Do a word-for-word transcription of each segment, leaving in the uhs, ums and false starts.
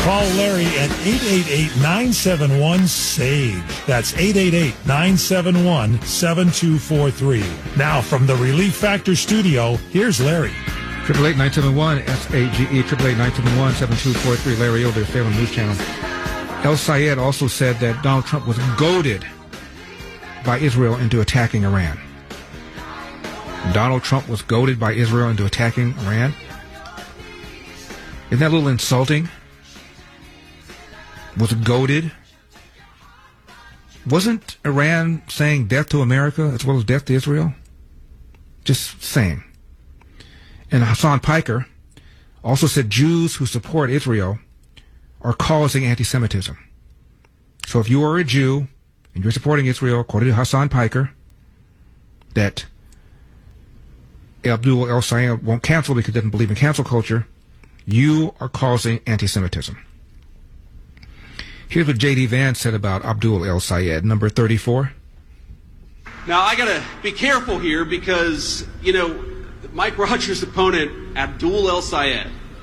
Call Larry at eight eight eight, nine seven one, S A G E. That's eight eight eight, nine seven one, seven two four three. Now from the Relief Factor studio, here's Larry. Triple eight nine seven one S A G E, triple eight nine seven one seven two four three. Larry over at Salem News Channel. El Sayed also said that Donald Trump was goaded by Israel into attacking Iran. Donald Trump was goaded by Israel into attacking Iran. Isn't that a little insulting? Was goaded. Wasn't Iran saying death to America as well as death to Israel? Just saying. And Hassan Piker also said Jews who support Israel are causing anti-Semitism. So if you are a Jew and you're supporting Israel, according to Hassan Piker, that Abdul El Sayed won't cancel because he doesn't believe in cancel culture, you are causing anti-Semitism. Here's what J D Vance said about Abdul El Sayed, number thirty-four. Now, I got to be careful here because, you know, Mike Rogers' opponent, Abdul El Sayed,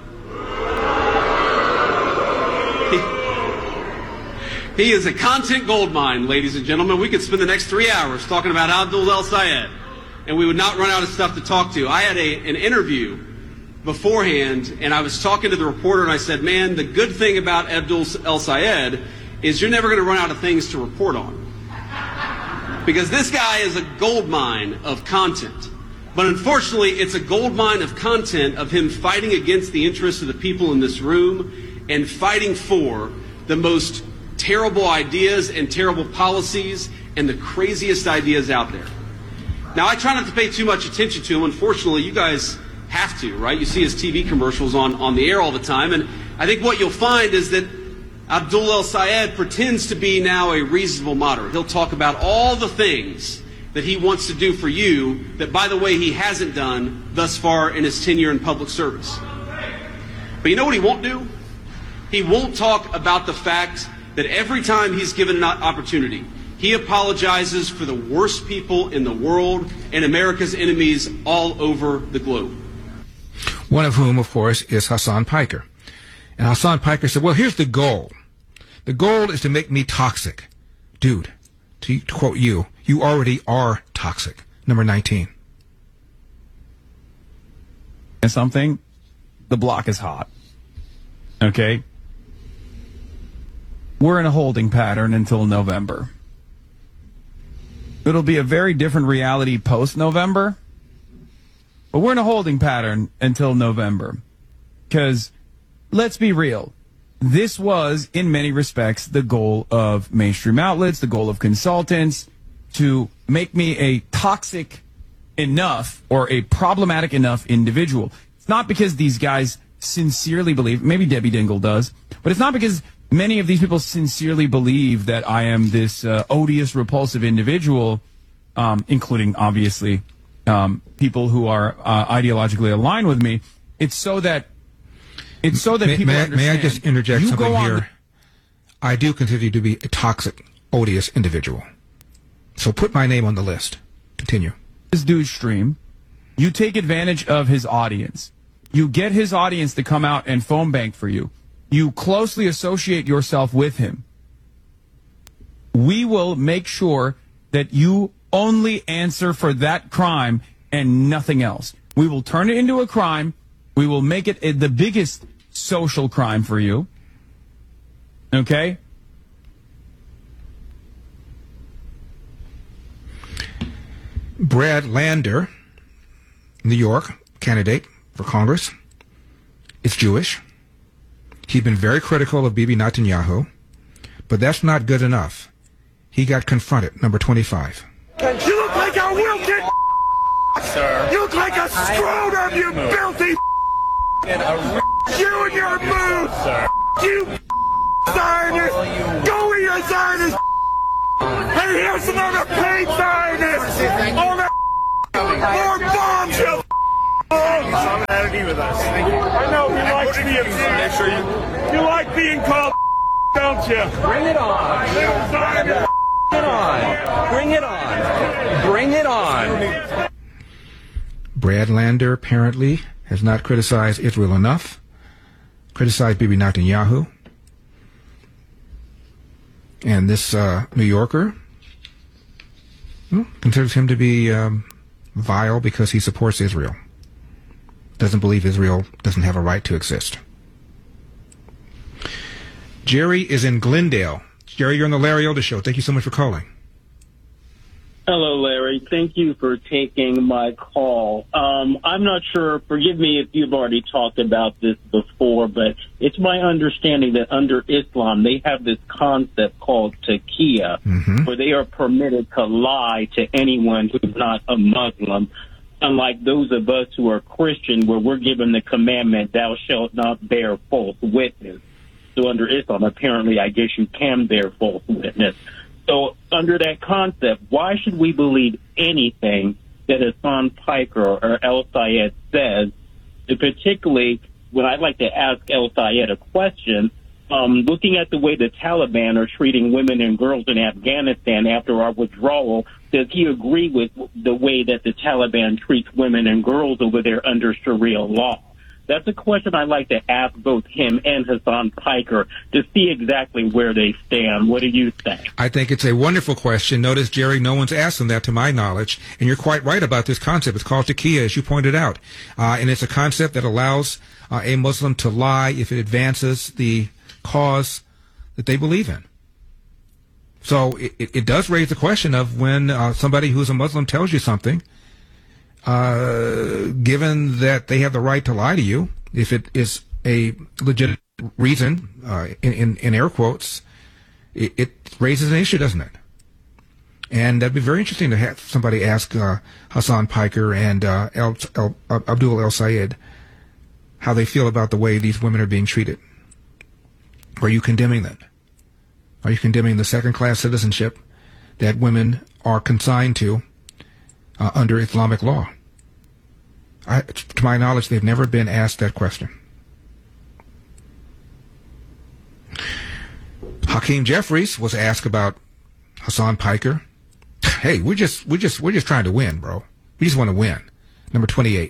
he, he is a content goldmine, ladies and gentlemen. We could spend the next three hours talking about Abdul El Sayed, and we would not run out of stuff to talk to. I had a, an interview beforehand, and I was talking to the reporter, and I said, man, the good thing about Abdul El Sayed is you're never going to run out of things to report on. Because this guy is a gold mine of content. But unfortunately, it's a gold mine of content of him fighting against the interests of the people in this room and fighting for the most terrible ideas and terrible policies and the craziest ideas out there. Now, I try not to pay too much attention to him. Unfortunately, you guys have to, right? You see his T V commercials on, on the air all the time. And I think what you'll find is that Abdul El Sayed pretends to be now a reasonable moderate. He'll talk about all the things that he wants to do for you that, by the way, he hasn't done thus far in his tenure in public service. But you know what he won't do? He won't talk about the fact that every time he's given an opportunity, he apologizes for the worst people in the world and America's enemies all over the globe. One of whom, of course, is Hassan Piker. And Hassan Piker said, well, here's the goal. The goal is to make me toxic. Dude, to, to quote you, you already are toxic. Number nineteen. And something, the block is hot. Okay? We're in a holding pattern until November. It'll be a very different reality post-November. But we're in a holding pattern until November. Because, let's be real, this was, in many respects, the goal of mainstream outlets, the goal of consultants, to make me a toxic enough or a problematic enough individual. It's not because these guys sincerely believe, maybe Debbie Dingle does, but it's not because many of these people sincerely believe that I am this uh, odious, repulsive individual, um, including, obviously, um, people who are uh, ideologically aligned with me. It's so that It's so that may, people may, understand. May I just interject you something here? The, I do consider you to be a toxic, odious individual. So put my name on the list. Continue. This dude's stream, you take advantage of his audience. You get his audience to come out and phone bank for you. You closely associate yourself with him. We will make sure that you only answer for that crime and nothing else. We will turn it into a crime. We will make it the biggest social crime for you. Okay? Brad Lander, New York, candidate for Congress, is Jewish. He's been very critical of Bibi Netanyahu, but that's not good enough. He got confronted, number twenty-five. You look like a wilted sir. You look like a scrotum, you filthy you and your mood, sir. You Zionist. Go with your Zionist. Hey, here's another paid Zionist. On that more bombs, you with us. I know he likes being make sure you you like being called, don't you? Bring it on. Bring it on. Bring it on. Bring it on. Brad Lander apparently has not criticized Israel enough, criticized Bibi Netanyahu, And this uh, New Yorker well, considers him to be um, vile because he supports Israel. Doesn't believe Israel doesn't have a right to exist. Jerry is in Glendale. Jerry, you're on the Larry Elder Show. Thank you so much for calling. Hello, Larry. Thank you for taking my call. Um, I'm not sure, forgive me if you've already talked about this before, but it's my understanding that under Islam, they have this concept called taqiyya, mm-hmm. where they are permitted to lie to anyone who's not a Muslim, unlike those of us who are Christian, where we're given the commandment, thou shalt not bear false witness. So under Islam, apparently, I guess you can bear false witness. So under that concept, why should we believe anything that Hassan Piker or El Sayed says? And particularly when I'd like to ask El Sayed a question, um, looking at the way the Taliban are treating women and girls in Afghanistan after our withdrawal, does he agree with the way that the Taliban treats women and girls over there under Sharia law? That's a question I'd like to ask both him and Hassan Piker to see exactly where they stand. What do you think? I think it's a wonderful question. Notice, Jerry, no one's asked them that to my knowledge. And you're quite right about this concept. It's called taqiyya, as you pointed out. Uh, and it's a concept that allows uh, a Muslim to lie if it advances the cause that they believe in. So it, it does raise the question of when uh, somebody who's a Muslim tells you something, Uh, given that they have the right to lie to you, if it is a legitimate reason, uh, in, in, in air quotes, it, it raises an issue, doesn't it? And that'd be very interesting to have somebody ask uh, Hassan Piker and uh, El, El, Abdul El Sayed how they feel about the way these women are being treated. Are you condemning them? Are you condemning the second-class citizenship that women are consigned to uh, under Islamic law? I, to my knowledge, they've never been asked that question. Hakeem Jeffries was asked about Hassan Piker. Hey, we're just we're just we're just trying to win, bro. We just want to win. Number twenty-eight.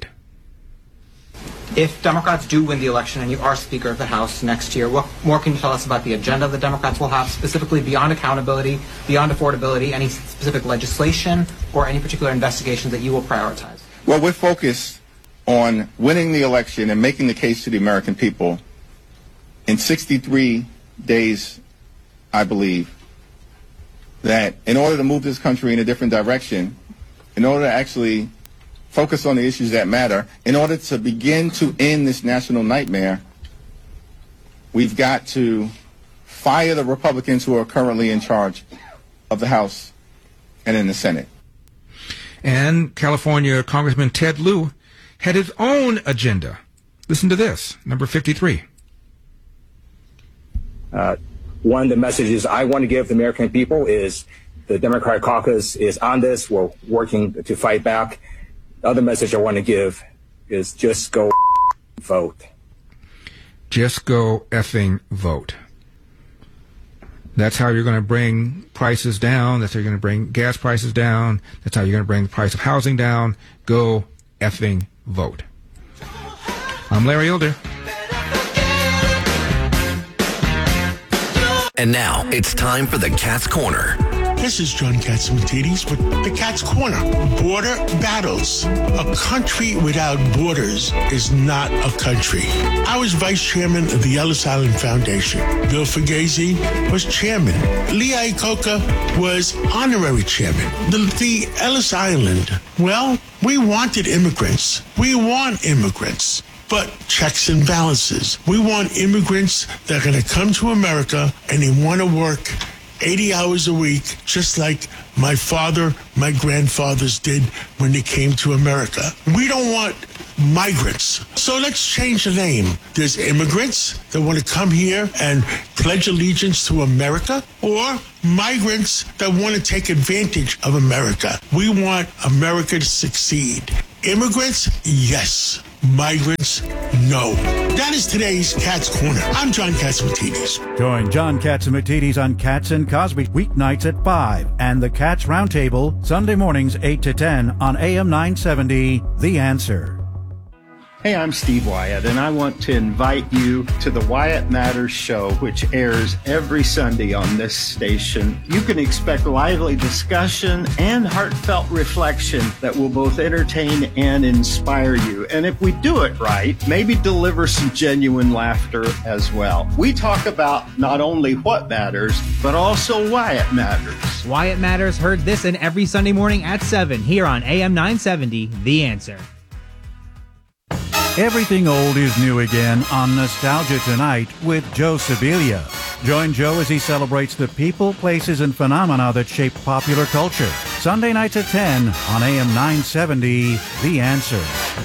If Democrats do win the election and you are Speaker of the House next year, what more can you tell us about the agenda the Democrats will have, specifically beyond accountability, beyond affordability, any specific legislation or any particular investigations that you will prioritize? Well, we're focused on winning the election and making the case to the American people. In sixty-three days, I believe, that in order to move this country in a different direction, in order to actually focus on the issues that matter, in order to begin to end this national nightmare, we've got to fire the Republicans who are currently in charge of the House and in the Senate. And California Congressman Ted Lieu had his own agenda. Listen to this, number fifty-three. Uh, one of the messages I want to give the American people is the Democratic caucus is on this. We're working to fight back. The other message I want to give is just go vote. Just go effing vote. That's how you're going to bring prices down. That's how you're going to bring gas prices down. That's how you're going to bring the price of housing down. Go effing vote. I'm Larry Elder. And now it's time for the Cat's Corner. This is John Catsimatidis with the Cat's Corner. Border battles. A country without borders is not a country. I was vice chairman of the Ellis Island Foundation. Bill Fugazi was chairman. Lee Iacocca was honorary chairman. The, the Ellis Island, well, we wanted immigrants. We want immigrants. But checks and balances. We want immigrants that are going to come to America and they want to work eighty hours a week, just like my father, my grandfathers did when they came to America. We don't want migrants. So let's change the name. There's immigrants that want to come here and pledge allegiance to America, or migrants that want to take advantage of America. We want America to succeed. Immigrants, yes. Migrants, no. That is today's Cat's Corner. I'm John Catsimatidis. Join John Catsimatidis on Cats and Cosby weeknights at five and the Cats Roundtable Sunday mornings eight to ten on A M nine seventy, The Answer. Hey, I'm Steve Wyatt, and I want to invite you to the Wyatt Matters Show, which airs every Sunday on this station. You can expect lively discussion and heartfelt reflection that will both entertain and inspire you. And if we do it right, maybe deliver some genuine laughter as well. We talk about not only what matters, but also why it matters. Wyatt Matters, heard this and every Sunday morning at seven here on A M nine seventy, The Answer. Everything old is new again on Nostalgia Tonight with Joe Sibilia. Join Joe as he celebrates the people, places, and phenomena that shape popular culture. Sunday nights at ten on A M nine seventy, The Answer.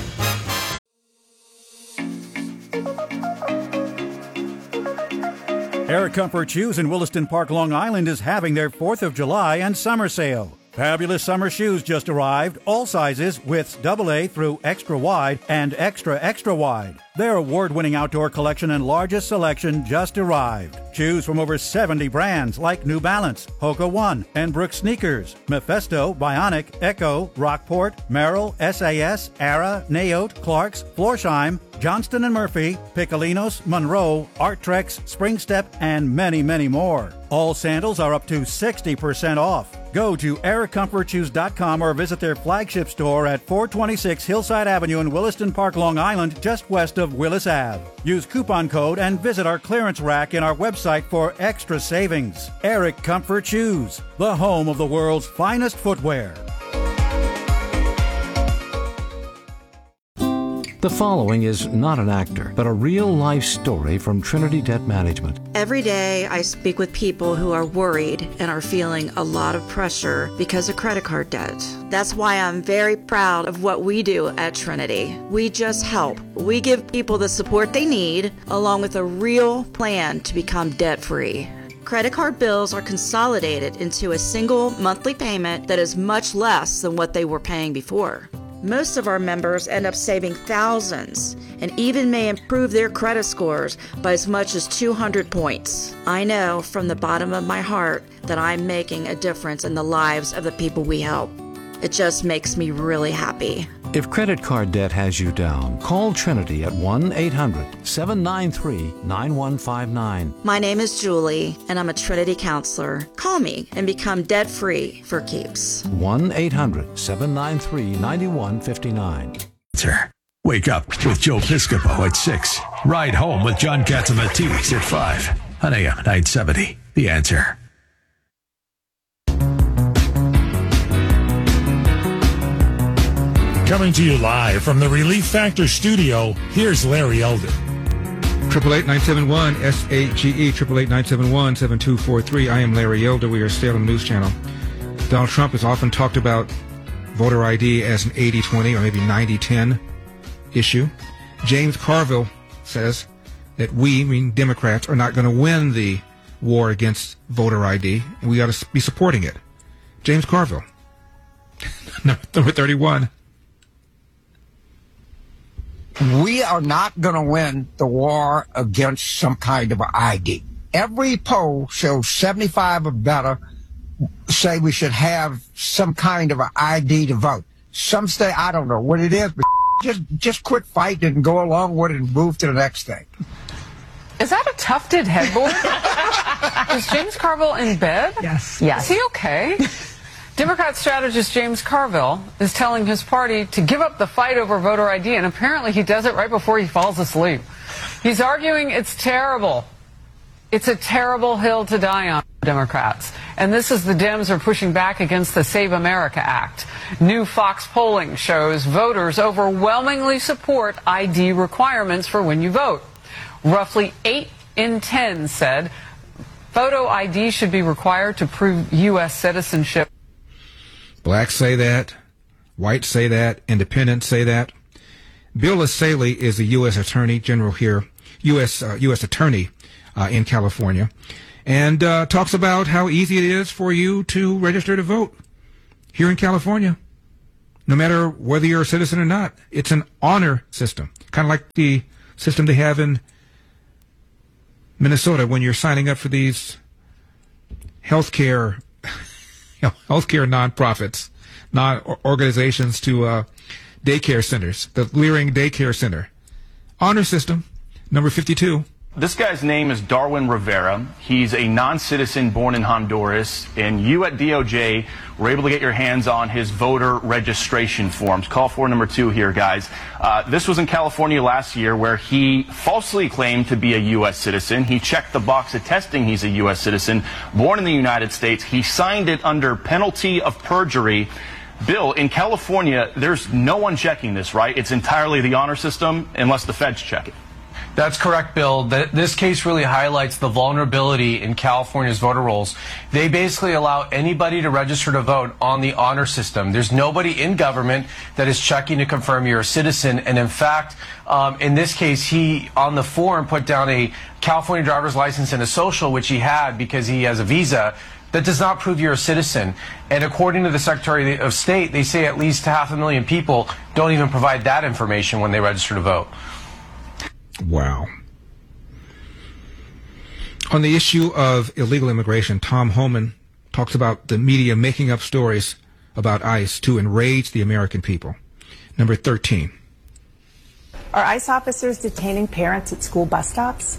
Air Comfort Shoes in Williston Park, Long Island is having their fourth of July and summer sale. Fabulous summer shoes just arrived, all sizes, widths double A through extra wide and extra extra wide. Their award-winning outdoor collection and largest selection just arrived. Choose from over seventy brands like New Balance, Hoka One, and Brooks Sneakers, Mephisto, Bionic, Echo, Rockport, Merrill, S A S, Ara, Naote, Clarks, Florsheim, Johnston and Murphy, Piccolinos, Monroe, Arttrex, Springstep, and many, many more. All sandals are up to sixty percent off. Go to air comfort shoes dot com or visit their flagship store at four twenty-six Hillside Avenue in Williston Park, Long Island, just west of Willis Avenue. Use coupon code and visit our clearance rack in our website for extra savings. Eric Comfort Shoes, the home of the world's finest footwear. The following is not an actor, but a real-life story from Trinity Debt Management. Every day I speak with people who are worried and are feeling a lot of pressure because of credit card debt. That's why I'm very proud of what we do at Trinity. We just help. We give people the support they need, along with a real plan to become debt-free. Credit card bills are consolidated into a single monthly payment that is much less than what they were paying before. Most of our members end up saving thousands and even may improve their credit scores by as much as two hundred points. I know from the bottom of my heart that I'm making a difference in the lives of the people we help. It just makes me really happy. If credit card debt has you down, call Trinity at one eight hundred seven nine three nine one five nine. My name is Julie, and I'm a Trinity counselor. Call me and become debt-free for keeps. one eight hundred seven nine three nine one five nine. Sir, wake up with Joe Piscopo at six. Ride home with John Catsimatidis at five on A M nine seventy. The Answer. Coming to you live from the Relief Factor studio, here's Larry Elder. Triple eight nine seven one S A G E triple eight nine seven one seven two four three. I am Larry Elder. We are Salem News Channel. Donald Trump has often talked about voter I D as an eighty twenty or maybe ninety ten issue. James Carville says that we, I mean Democrats, are not going to win the war against voter I D, and we ought to be supporting it. James Carville, number thirty-one. We are not going to win the war against some kind of I D. Every poll shows seventy-five or better say we should have some kind of an I D to vote. Some say, I don't know what it is, but just just quit fighting and go along with it and move to the next thing. Is that a tufted headboard? Is James Carville in bed? Yes. Yes. Is he okay? Democrat strategist James Carville is telling his party to give up the fight over voter I D, and apparently he does it right before he falls asleep. He's arguing it's terrible. It's a terrible hill to die on, Democrats. And this is the Dems are pushing back against the Save America Act. New Fox polling shows voters overwhelmingly support I D requirements for when you vote. Roughly eight in ten said photo I D should be required to prove U S citizenship. Blacks say that. Whites say that. Independents say that. Bill Asaley is a U S Attorney General here, U S Uh, U S Attorney uh, in California, and uh, talks about how easy it is for you to register to vote here in California, no matter whether you're a citizen or not. It's an honor system, kind of like the system they have in Minnesota when you're signing up for these healthcare healthcare nonprofits, non organizations to uh, daycare centers. The Leering Daycare Center Honor system, number fifty-two. This guy's name is Darwin Rivera. He's a non-citizen born in Honduras, and you at D O J were able to get your hands on his voter registration forms. Call for number two here, guys. Uh, this was in California last year where he falsely claimed to be a U S citizen. He checked the box attesting he's a U S citizen, born in the United States. He signed it under penalty of perjury. Bill, in California, there's no one checking this, right? It's entirely the honor system unless the feds check it. That's correct, Bill. Th- this case really highlights the vulnerability in California's voter rolls. They basically allow anybody to register to vote on the honor system. There's nobody in government that is checking to confirm you're a citizen. And in fact, um, in this case, he, on the form, put down a California driver's license and a social, which he had because he has a visa. That does not prove you're a citizen. And according to the Secretary of State, they say at least half a million people don't even provide that information when they register to vote. Wow. On the issue of illegal immigration, Tom Homan talks about the media making up stories about ICE to enrage the American people. Number thirteen. Are ICE officers detaining parents at school bus stops?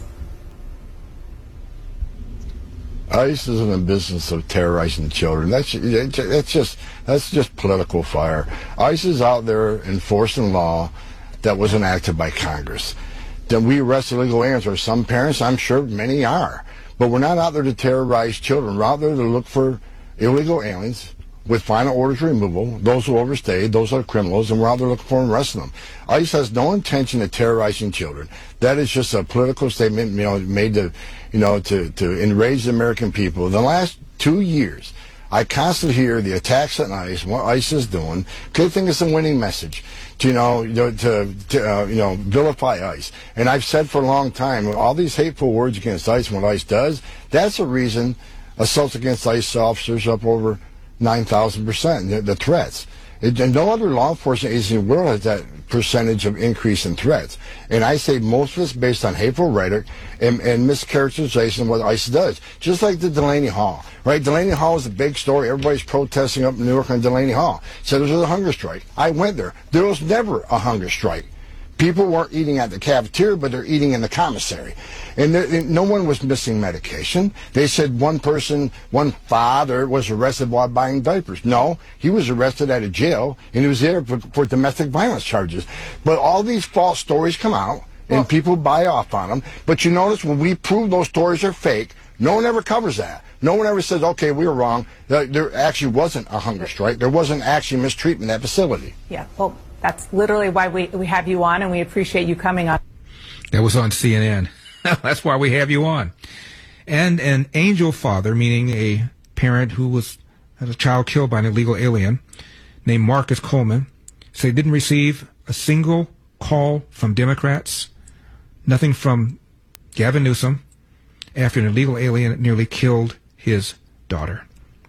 ICE is in the business of terrorizing children. That's that's just that's just political fire. ICE is out there enforcing law that was enacted by Congress. Then we arrest illegal aliens, or some parents, I'm sure many are. But we're not out there to terrorize children. We're out there to look for illegal aliens with final orders removal, those who overstayed, those are criminals, and we're out there looking for them and arresting them. ICE has no intention of terrorizing children. That is just a political statement, you know, made to, you know, to, to enrage the American people. In the last two years, I constantly hear the attacks on ICE, what ICE is doing. They think it's a winning message to, you know, to, to uh, you know, vilify ICE. And I've said for a long time, all these hateful words against ICE and what ICE does, that's the reason assaults against ICE officers up over nine thousand percent, the, the threats. It, and no other law enforcement agency in the world has that percentage of increase in threats. And I say most of it's based on hateful rhetoric and, and mischaracterization of what ICE does. Just like the Delaney Hall, right? Delaney Hall is a big story. Everybody's protesting up in New York on Delaney Hall. Said there was a hunger strike. I went there. There was never a hunger strike. People weren't eating at the cafeteria, but they're eating in the commissary. And there, no one was missing medication. They said one person, one father was arrested while buying diapers. No, he was arrested at a jail, and he was there for, for domestic violence charges. But all these false stories come out, and well, people buy off on them. But you notice when we prove those stories are fake, no one ever covers that. No one ever says, okay, we were wrong. There, there actually wasn't a hunger strike. There wasn't actually mistreatment at that facility. Yeah, well, that's literally why we, we have you on, and we appreciate you coming on. That was on C N N. That's why we have you on. And an angel father, meaning a parent who was had a child killed by an illegal alien, named Marcus Coleman, said he didn't receive a single call from Democrats, nothing from Gavin Newsom, after an illegal alien nearly killed his daughter.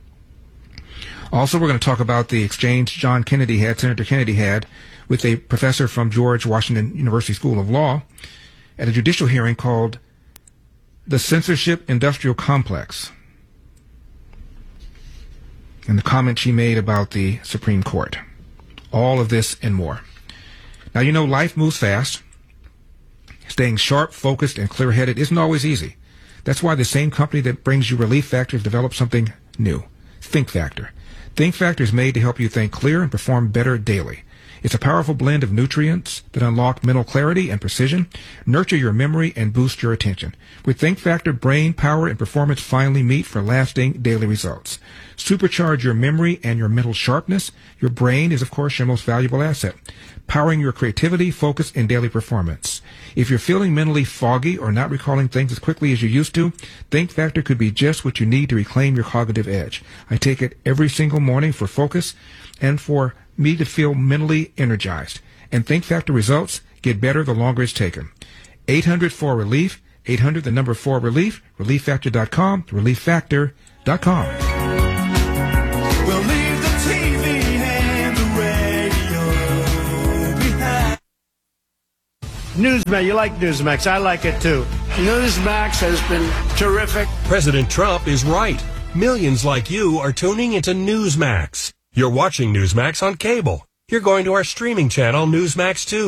Also, we're going to talk about the exchange John Kennedy had, Senator Kennedy had, with a professor from George Washington University School of Law at a judicial hearing called the Censorship Industrial Complex, and the comment she made about the Supreme Court. All of this and more. Now, you know, life moves fast. Staying sharp, focused, and clear-headed isn't always easy. That's why the same company that brings you Relief Factor has developed something new, Think Factor. Think Factor is made to help you think clear and perform better daily. It's a powerful blend of nutrients that unlock mental clarity and precision, nurture your memory, and boost your attention. With Think Factor, brain power and performance finally meet for lasting daily results. Supercharge your memory and your mental sharpness. Your brain is, of course, your most valuable asset, powering your creativity, focus, and daily performance. If you're feeling mentally foggy or not recalling things as quickly as you used to, Think Factor could be just what you need to reclaim your cognitive edge. I take it every single morning for focus and for me to feel mentally energized. And Think Factor results get better the longer it's taken. eight hundred four relief, eight hundred the number four relief, relief factor dot com, relief factor dot com. We'll leave the T V and the radio behind. Newsmax, you like Newsmax. I like it too. Newsmax has been terrific. President Trump is right. Millions like you are tuning into Newsmax. You're watching Newsmax on cable. You're going to our streaming channel, Newsmax two.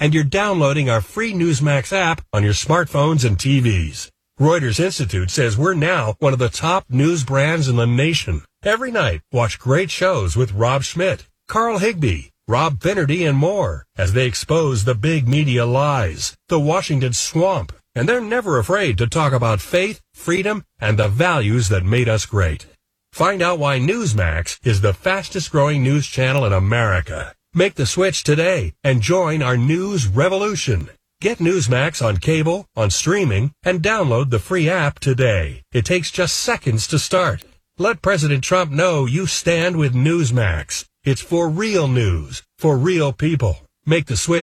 and you're downloading our free Newsmax app on your smartphones and T Vs. Reuters Institute says we're now one of the top news brands in the nation. Every night, watch great shows with Rob Schmidt, Carl Higbee, Rob Finnerty, and more as they expose the big media lies, the Washington swamp, and they're never afraid to talk about faith, freedom, and the values that made us great. Find out why Newsmax is the fastest growing news channel in America. Make the switch today and join our news revolution. Get Newsmax on cable, on streaming, and download the free app today. It takes just seconds to start. Let President Trump know you stand with Newsmax. It's for real news, for real people. Make the switch.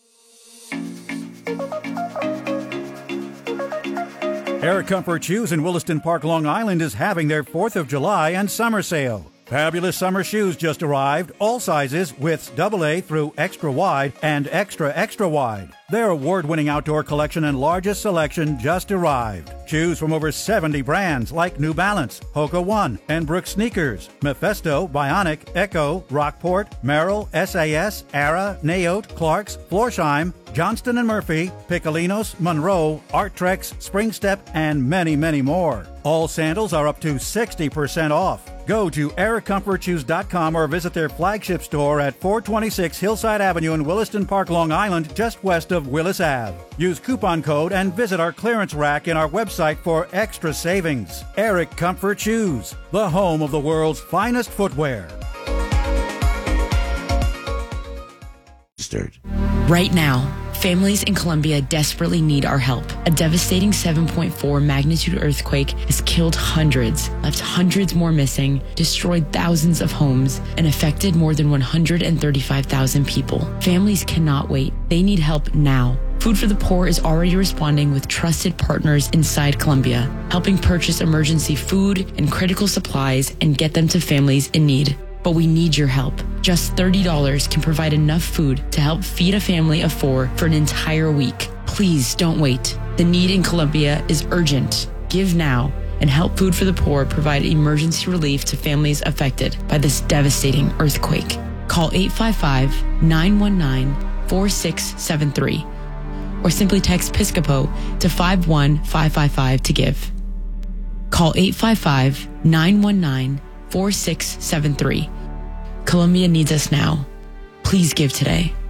Air Comfort Shoes in Williston Park, Long Island is having their fourth of July and summer sale. Fabulous summer shoes just arrived, all sizes, widths double A through extra wide and extra extra wide. Their award-winning outdoor collection and largest selection just arrived. Choose from over seventy brands like New Balance, Hoka One, and Brooks Sneakers, Mephisto, Bionic, Echo, Rockport, Merrill, S A S, Ara, Naote, Clarks, Florsheim, Johnston and Murphy, Piccolinos, Monroe, Arttrex, Springstep, and many, many more. All sandals are up to sixty percent off. Go to eric comfort shoes dot com or visit their flagship store at four twenty-six Hillside Avenue in Williston Park, Long Island, just west of Willis Avenue. Use coupon code and visit our clearance rack in our website for extra savings. Eric Comfort Shoes, the home of the world's finest footwear. Right now, families in Colombia desperately need our help. A devastating seven point four magnitude earthquake has killed hundreds, left hundreds more missing, destroyed thousands of homes, and affected more than one hundred thirty-five thousand people. Families cannot wait. They need help now. Food for the Poor is already responding with trusted partners inside Colombia, helping purchase emergency food and critical supplies and get them to families in need. But we need your help. Just thirty dollars can provide enough food to help feed a family of four for an entire week. Please don't wait. The need in Colombia is urgent. Give now and help Food for the Poor provide emergency relief to families affected by this devastating earthquake. Call eight five five, nine one nine, four six seven three or simply text Piscopo to five one five five five to give. Call eight five five, nine one nine, four six seven three. Colombia needs us now. Please give today.